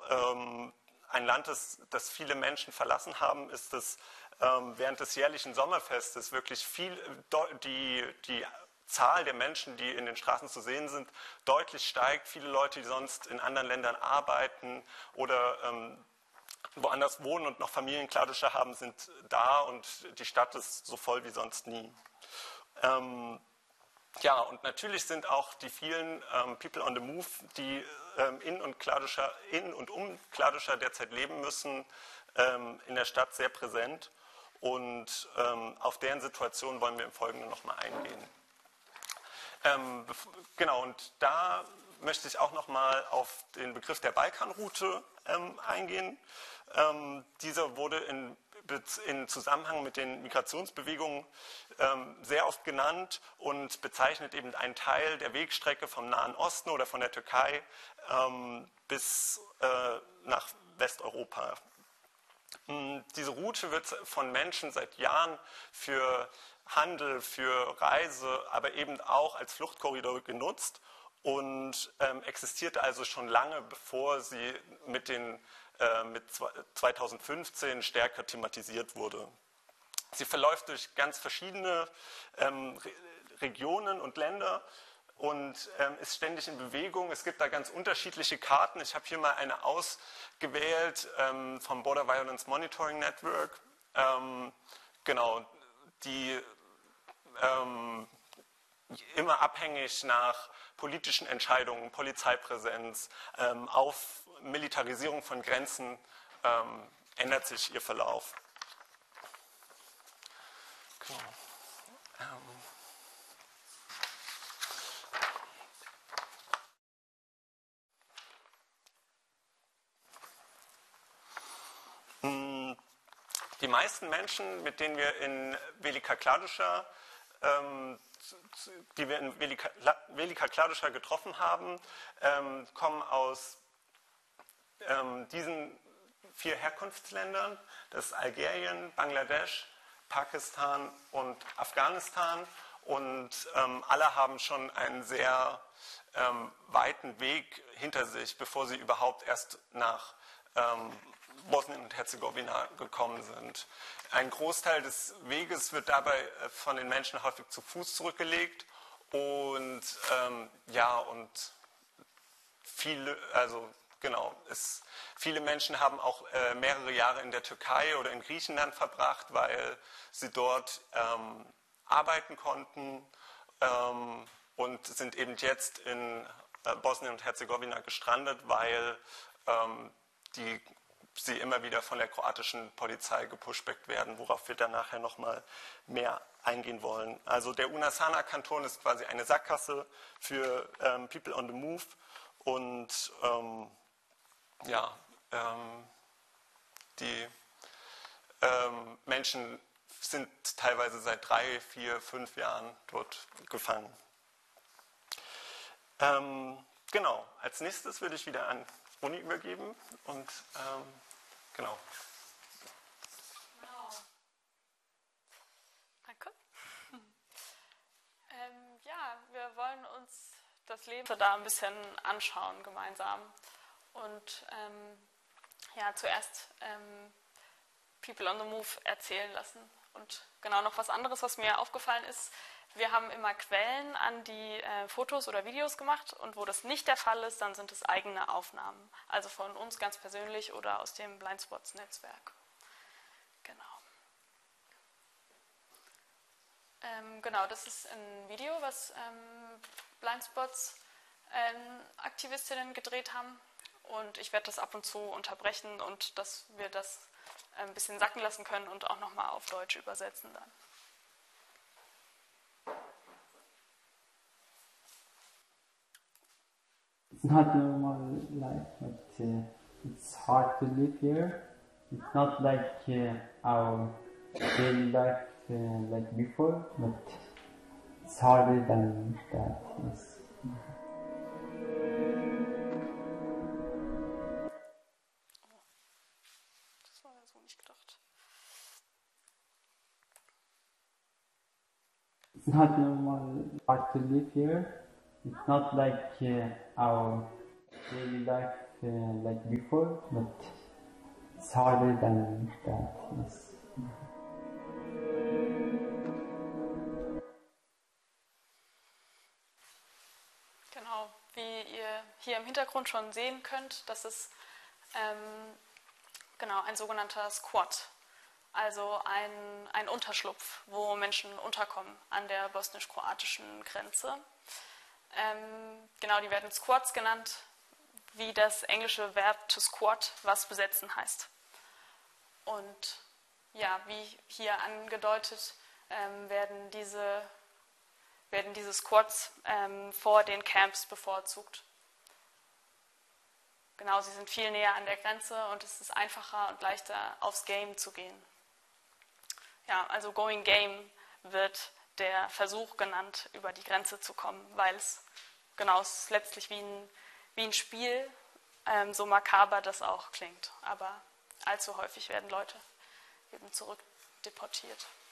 ein Land ist, das viele Menschen verlassen haben, ist es während des jährlichen Sommerfestes wirklich die Zahl der Menschen, die in den Straßen zu sehen sind, deutlich steigt. Viele Leute, die sonst in anderen Ländern arbeiten oder woanders wohnen und noch Familienkladuscher haben, sind da und die Stadt ist so voll wie sonst nie. Ja, und natürlich sind auch die vielen People on the Move, die in und um Kladuscha derzeit leben müssen, in der Stadt sehr präsent. Und auf deren Situation wollen wir im Folgenden nochmal eingehen. Genau, und da möchte ich auch nochmal auf den Begriff der Balkanroute eingehen. Dieser wurde in Zusammenhang mit den Migrationsbewegungen sehr oft genannt und bezeichnet eben einen Teil der Wegstrecke vom Nahen Osten oder von der Türkei bis nach Westeuropa. Diese Route wird von Menschen seit Jahren für Handel, für Reise, aber eben auch als Fluchtkorridor genutzt und existierte also schon lange, bevor sie mit 2015 stärker thematisiert wurde. Sie verläuft durch ganz verschiedene Regionen und Länder und ist ständig in Bewegung. Es gibt da ganz unterschiedliche Karten. Ich habe hier mal eine ausgewählt vom Border Violence Monitoring Network. Genau, die immer abhängig nach politischen Entscheidungen, Polizeipräsenz, auf Militarisierung von Grenzen ändert sich ihr Verlauf. Genau. Die meisten Menschen, mit denen wir in Velika Kladuscha getroffen haben, kommen aus diesen 4 Herkunftsländern, das ist Algerien, Bangladesch, Pakistan und Afghanistan, und alle haben schon einen sehr weiten Weg hinter sich, bevor sie überhaupt erst nach Bosnien und Herzegowina gekommen sind. Ein Großteil des Weges wird dabei von den Menschen häufig zu Fuß zurückgelegt und viele Menschen haben auch mehrere Jahre in der Türkei oder in Griechenland verbracht, weil sie dort arbeiten konnten und sind eben jetzt in Bosnien und Herzegowina gestrandet, weil sie immer wieder von der kroatischen Polizei gepushbackt werden, worauf wir dann nachher nochmal mehr eingehen wollen. Also der Una-Sana-Kanton ist quasi eine Sackgasse für People on the Move und die Menschen sind teilweise seit 3, 4, 5 Jahren dort gefangen. Genau, als nächstes würde ich wieder an Uni übergeben und genau. Wow. Danke. Ja, wir wollen uns das Leben da ein bisschen anschauen gemeinsam und zuerst People on the Move erzählen lassen. Und genau noch was anderes, was mir aufgefallen ist: Wir haben immer Quellen an die Fotos oder Videos gemacht, und wo das nicht der Fall ist, dann sind es eigene Aufnahmen. Also von uns ganz persönlich oder aus dem Blindspots-Netzwerk. Genau. Genau, das ist ein Video, was Blindspots-Aktivistinnen gedreht haben. Und ich werde das ab und zu unterbrechen, und dass wir das ein bisschen sacken lassen können und auch nochmal auf Deutsch übersetzen dann. It's not normal life, but it's hard to live here. It's not like our daily life like before, but it's harder than that. Yes. Das war ja so nicht gedacht. It's not normal hard to live here. It's not like our daily life like before, but it's harder than that. Yes. Genau, wie ihr hier im Hintergrund schon sehen könnt, das ist genau ein sogenannter Squat, also ein Unterschlupf, wo Menschen unterkommen an der bosnisch-kroatischen Grenze. Genau, die werden Squats genannt, wie das englische Verb to squat, was besetzen heißt. Und ja, wie hier angedeutet, werden diese Squats vor den Camps bevorzugt. Genau, sie sind viel näher an der Grenze und es ist einfacher und leichter, aufs Game zu gehen. Ja, also Going Game wird der Versuch genannt, über die Grenze zu kommen, weil es ist letztlich wie ein Spiel, so makaber das auch klingt. Aber allzu häufig werden Leute eben zurückdeportiert.